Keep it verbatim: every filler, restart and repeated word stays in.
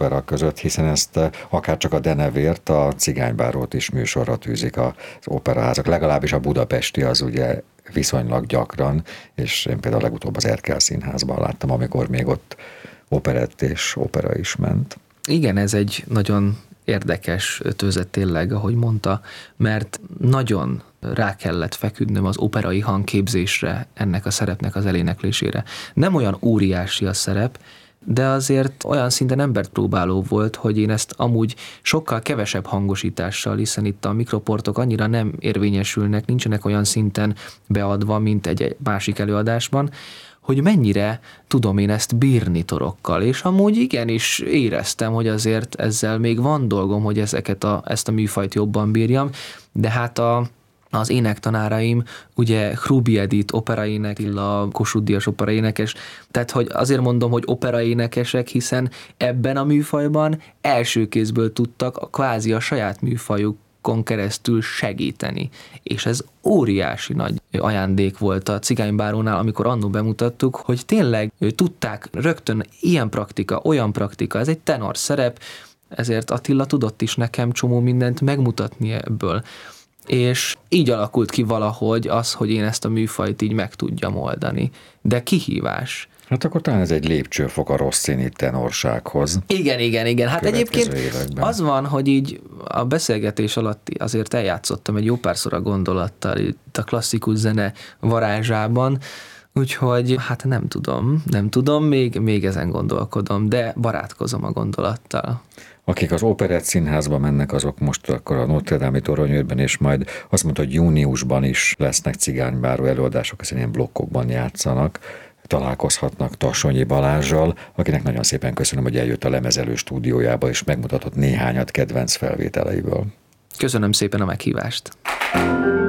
opera között, hiszen ezt akár csak a Denevért, a Cigánybárót is műsorra tűzik az operaházak, legalábbis a budapesti az ugye viszonylag gyakran, és én például legutóbb az Erkel Színházban láttam, amikor még ott operett és opera is ment. Igen, ez egy nagyon érdekes ötvözet tényleg, ahogy mondta, mert nagyon rá kellett feküdnöm az operai hangképzésre, ennek a szerepnek az eléneklésére. Nem olyan óriási a szerep, de azért olyan szinten embert próbáló volt, hogy én ezt amúgy sokkal kevesebb hangosítással, hiszen itt a mikroportok annyira nem érvényesülnek, nincsenek olyan szinten beadva, mint egy másik előadásban, hogy mennyire tudom én ezt bírni torokkal, és amúgy igenis éreztem, hogy azért ezzel még van dolgom, hogy ezeket a, ezt a műfajt jobban bírjam, de hát a az énektanáraim, ugye Hrubi Edith operaének, Illa Kossuth Díjas operaénekes, tehát hogy azért mondom, hogy operaénekesek, hiszen ebben a műfajban első kézből tudtak a kvázi a saját műfajukon keresztül segíteni. És ez óriási nagy ajándék volt a Cigánybárónál, amikor annó bemutattuk, hogy tényleg tudták rögtön ilyen praktika, olyan praktika, ez egy tenor szerep, ezért Attila tudott is nekem csomó mindent megmutatni ebből. És így alakult ki valahogy az, hogy én ezt a műfajt így meg tudjam oldani. De kihívás. Hát akkor talán ez egy lépcsőfok a Rossini tenorsághoz. Igen, igen, igen. Hát egyébként években. Az van, hogy így a beszélgetés alatt azért eljátszottam egy jó párszor a gondolattal itt a klasszikus zene varázsában, úgyhogy hát nem tudom, nem tudom, még, még ezen gondolkodom, de barátkozom a gondolattal. Akik az Operett Színházba mennek, azok most akkor a Notre Dame-i toronyőrben, és majd azt mondta, hogy júniusban is lesznek Cigánybáró előadások, hiszen ilyen blokkokban játszanak, találkozhatnak Tassonyi Balázssal, akinek nagyon szépen köszönöm, hogy eljött a Lemezelő stúdiójába, és megmutatott néhányat kedvenc felvételeiből. Köszönöm szépen a meghívást!